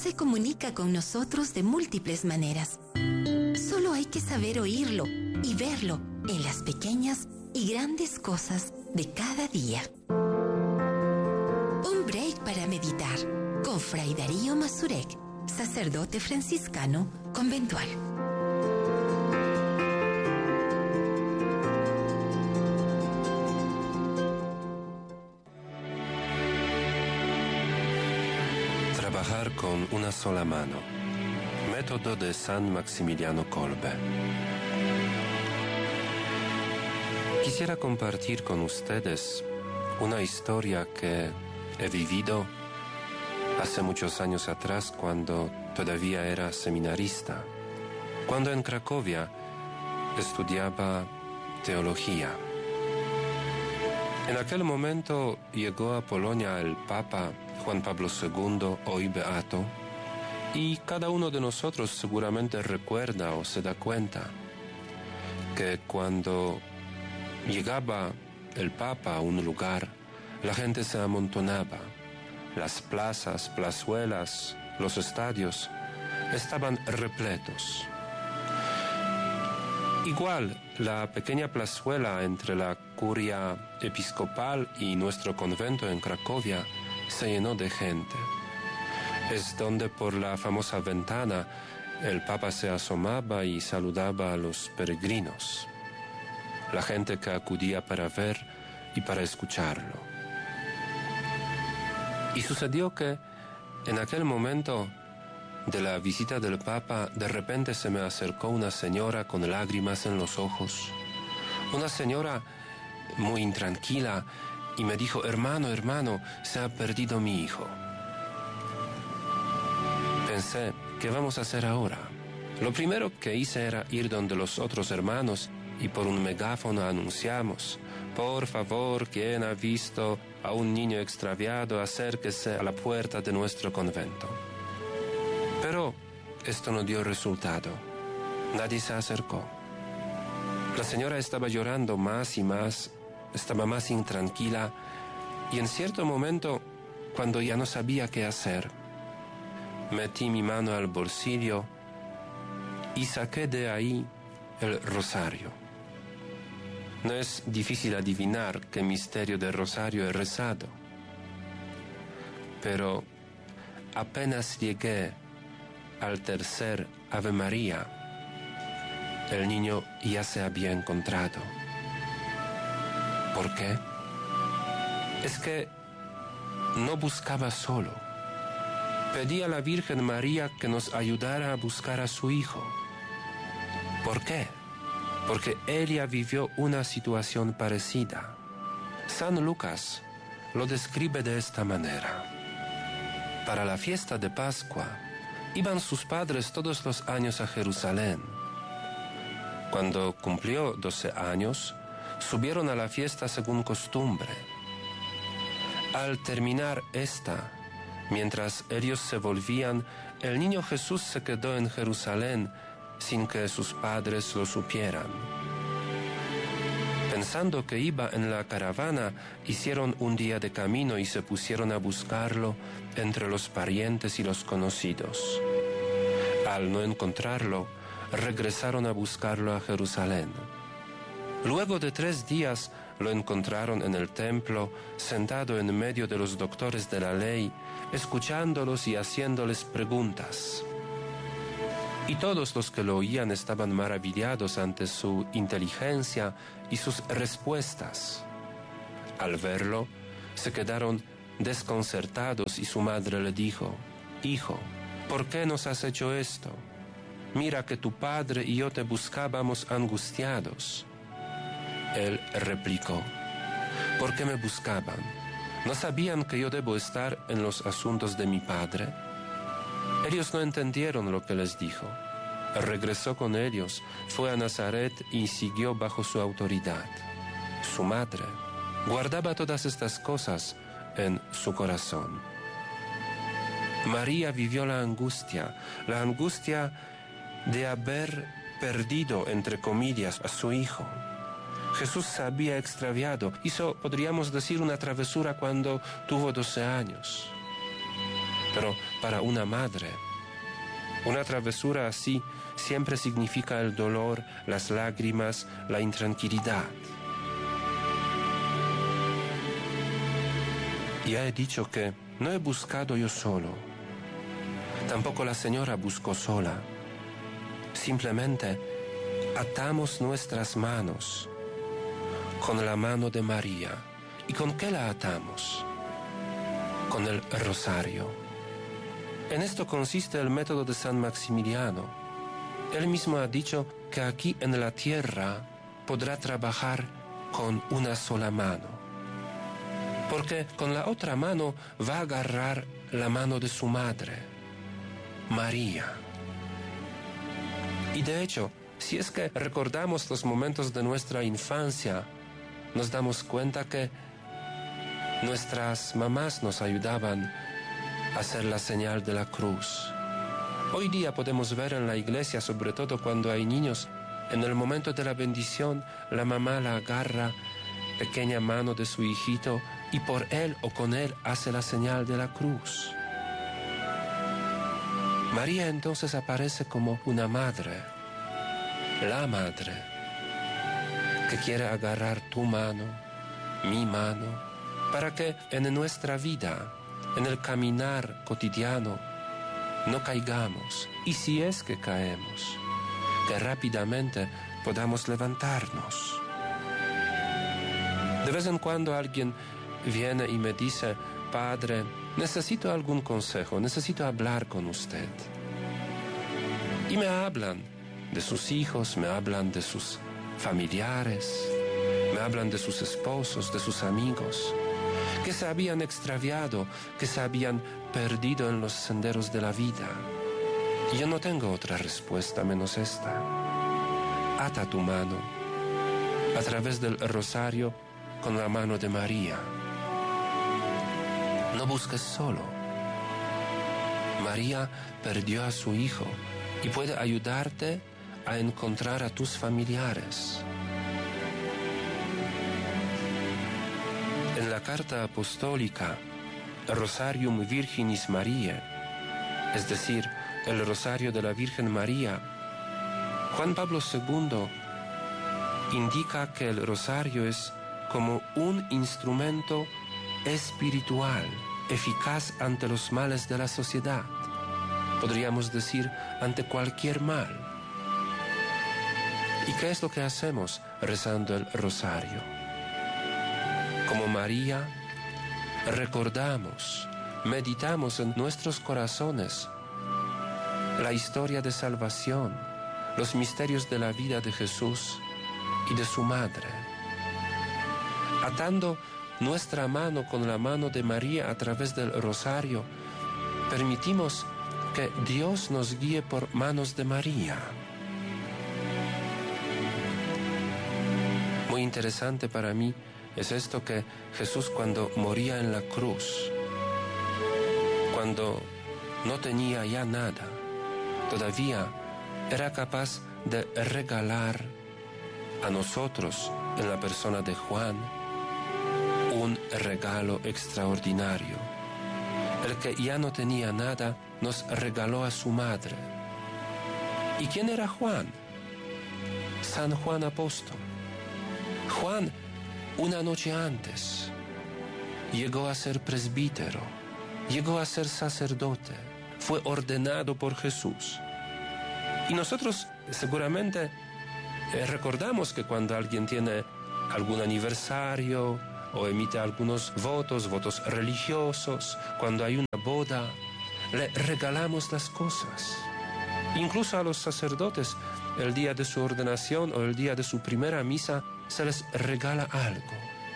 se comunica con nosotros de múltiples maneras. Solo hay que saber oírlo y verlo en las pequeñas y grandes cosas de cada día. Un break para meditar con Fray Darío Mazurek, sacerdote franciscano conventual. Trabajar con una sola mano. Método de San Maximiliano Kolbe. Quisiera compartir con ustedes una historia que he vivido hace muchos años atrás cuando todavía era seminarista, cuando en Cracovia estudiaba teología. En aquel momento llegó a Polonia el Papa Juan Pablo II, hoy beato, y cada uno de nosotros seguramente recuerda o se da cuenta que cuando llegaba el Papa a un lugar, la gente se amontonaba. Las plazas, plazuelas, los estadios estaban repletos. Igual, la pequeña plazuela entre la curia episcopal y nuestro convento en Cracovia se llenó de gente. Es donde por la famosa ventana el Papa se asomaba y saludaba a los peregrinos, la gente que acudía para ver y para escucharlo. Y sucedió que en aquel momento de la visita del Papa, de repente se me acercó una señora con lágrimas en los ojos, una señora muy intranquila, y me dijo: hermano, se ha perdido mi hijo. Pensé, ¿qué vamos a hacer ahora? Lo primero que hice era ir donde los otros hermanos y por un megáfono anunciamos: por favor, quien ha visto a un niño extraviado, acérquese a la puerta de nuestro convento. Pero esto no dio resultado. Nadie se acercó. La señora estaba llorando más y más, estaba más intranquila, y en cierto momento, cuando ya no sabía qué hacer, metí mi mano al bolsillo y saqué de ahí el rosario. No es difícil adivinar qué misterio del rosario he rezado, pero apenas llegué al tercer Ave María, el niño ya se había encontrado. ¿Por qué? Es que no buscaba solo. Pedí a la Virgen María que nos ayudara a buscar a su hijo. ¿Por qué? Porque ella vivió una situación parecida. San Lucas lo describe de esta manera. Para la fiesta de Pascua iban sus padres todos los años a Jerusalén. Cuando cumplió 12 años, subieron a la fiesta según costumbre. Al terminar esta, mientras ellos se volvían, el niño Jesús se quedó en Jerusalén sin que sus padres lo supieran. Pensando que iba en la caravana, hicieron un día de camino y se pusieron a buscarlo entre los parientes y los conocidos. Al no encontrarlo, regresaron a buscarlo a Jerusalén. Luego de 3 días lo encontraron en el templo, sentado en medio de los doctores de la ley, escuchándolos y haciéndoles preguntas. Y todos los que lo oían estaban maravillados ante su inteligencia y sus respuestas. Al verlo, se quedaron desconcertados y su madre le dijo: «Hijo, ¿por qué nos has hecho esto? Mira que tu padre y yo te buscábamos angustiados». Él replicó: «¿Por qué me buscaban? ¿No sabían que yo debo estar en los asuntos de mi padre?». Ellos no entendieron lo que les dijo. Regresó con ellos, fue a Nazaret y siguió bajo su autoridad. Su madre guardaba todas estas cosas en su corazón. María vivió la angustia de haber perdido, entre comillas, a su hijo. Jesús se había extraviado, hizo, podríamos decir, una travesura cuando tuvo 12 años. Pero para una madre, una travesura así siempre significa el dolor, las lágrimas, la intranquilidad. Ya he dicho que no he buscado yo solo. Tampoco la señora buscó sola. Simplemente atamos nuestras manos con la mano de María. ¿Y con qué la atamos? Con el rosario. En esto consiste el método de San Maximiliano. Él mismo ha dicho que aquí en la tierra podrá trabajar con una sola mano, porque con la otra mano va a agarrar la mano de su madre, María. Y de hecho, si es que recordamos los momentos de nuestra infancia, nos damos cuenta que nuestras mamás nos ayudaban a hacer la señal de la cruz. Hoy día podemos ver en la iglesia, sobre todo cuando hay niños, en el momento de la bendición, la mamá la agarra, pequeña mano de su hijito, y por él o con él hace la señal de la cruz. María entonces aparece como una madre, la madre, que quiere agarrar tu mano, mi mano, para que en nuestra vida, en el caminar cotidiano, no caigamos. Y si es que caemos, que rápidamente podamos levantarnos. De vez en cuando alguien viene y me dice: Padre, necesito algún consejo, necesito hablar con usted. Y me hablan de sus hijos, me hablan de sus familiares, me hablan de sus esposos, de sus amigos, que se habían extraviado, que se habían perdido en los senderos de la vida. Y yo no tengo otra respuesta menos esta. Ata tu mano a través del rosario con la mano de María. No busques solo. María perdió a su hijo y puede ayudarte a encontrar a tus familiares. En la carta apostólica Rosarium Virginis Mariae, es decir, el Rosario de la Virgen María, Juan Pablo II indica que el rosario es como un instrumento espiritual, eficaz ante los males de la sociedad, podríamos decir, ante cualquier mal. ¿Y qué es lo que hacemos rezando el rosario? Como María, recordamos, meditamos en nuestros corazones la historia de salvación, los misterios de la vida de Jesús y de su madre. Atando nuestra mano con la mano de María a través del rosario, permitimos que Dios nos guíe por manos de María. Muy interesante para mí es esto que Jesús, cuando moría en la cruz, cuando no tenía ya nada, todavía era capaz de regalar a nosotros, en la persona de Juan, un regalo extraordinario. El que ya no tenía nada nos regaló a su madre. ¿Y quién era Juan? San Juan Apóstol. Juan, una noche antes, llegó a ser presbítero, llegó a ser sacerdote, fue ordenado por Jesús. Y nosotros seguramente recordamos que cuando alguien tiene algún aniversario o emite algunos votos religiosos, cuando hay una boda, le regalamos las cosas. Incluso a los sacerdotes, el día de su ordenación o el día de su primera misa, se les regala algo.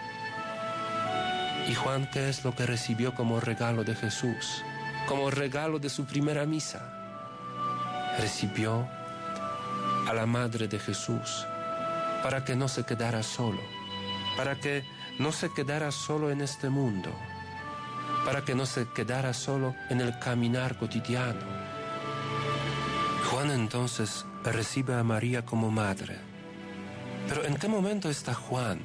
¿Y Juan qué es lo que recibió como regalo de Jesús? Como regalo de su primera misa. Recibió a la madre de Jesús para que no se quedara solo, para que no se quedara solo en este mundo, para que no se quedara solo en el caminar cotidiano. Juan entonces recibe a María como madre. Pero ¿en qué momento está Juan?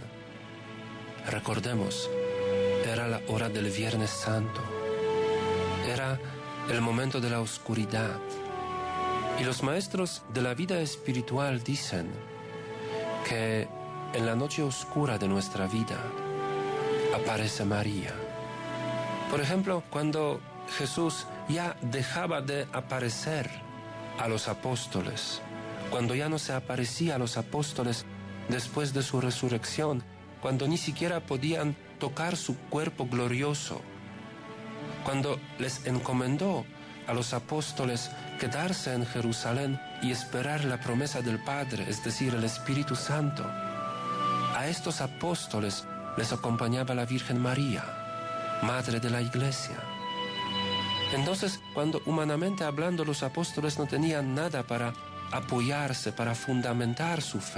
Recordemos, era la hora del Viernes Santo. Era el momento de la oscuridad. Y los maestros de la vida espiritual dicen que en la noche oscura de nuestra vida aparece María. Por ejemplo, cuando Jesús ya dejaba de aparecer a los apóstoles, cuando ya no se aparecía a los apóstoles después de su resurrección, cuando ni siquiera podían tocar su cuerpo glorioso, cuando les encomendó a los apóstoles quedarse en Jerusalén y esperar la promesa del Padre, es decir, el Espíritu Santo. A estos apóstoles les acompañaba la Virgen María, Madre de la Iglesia. Entonces, cuando humanamente hablando los apóstoles no tenían nada para apoyarse, para fundamentar su fe,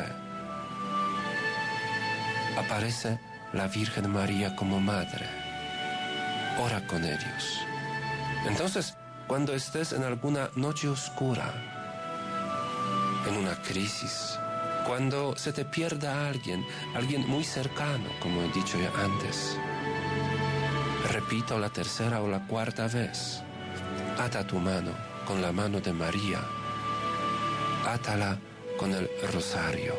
aparece la Virgen María como Madre. Ora con ellos. Entonces, cuando estés en alguna noche oscura, en una crisis, cuando se te pierda alguien muy cercano, como he dicho ya antes, repito la tercera o la cuarta vez, ata tu mano con la mano de María, átala con el rosario.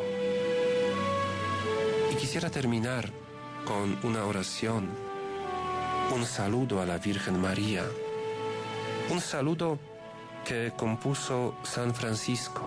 Y quisiera terminar con una oración, un saludo a la Virgen María, un saludo que compuso San Francisco.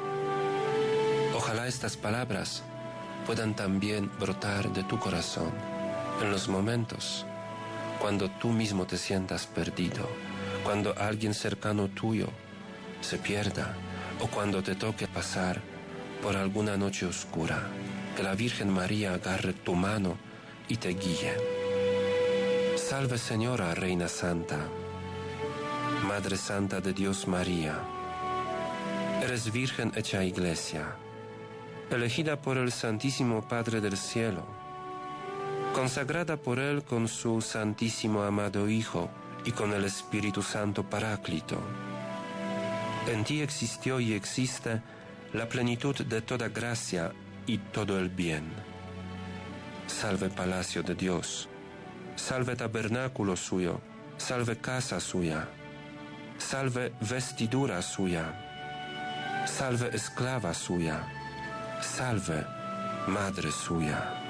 Ojalá estas palabras puedan también brotar de tu corazón en los momentos cuando tú mismo te sientas perdido, cuando alguien cercano tuyo se pierda o cuando te toque pasar por alguna noche oscura. Que la Virgen María agarre tu mano y te guíe. Salve Señora, Reina Santa, Madre Santa de Dios María. Eres Virgen hecha Iglesia, elegida por el Santísimo Padre del Cielo, consagrada por Él con su Santísimo amado Hijo y con el Espíritu Santo Paráclito. En ti existió y existe la plenitud de toda gracia y todo el bien. Salve Palacio de Dios, salve tabernáculo suyo, salve casa suya, salve vestidura suya, salve esclava suya, salve madre suya.